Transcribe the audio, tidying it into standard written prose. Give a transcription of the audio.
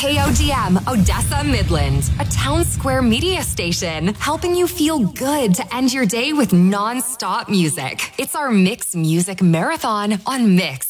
KODM Odessa Midland, a town square media station, helping you feel good to end your day with non-stop music. It's our Mix Music Marathon on Mix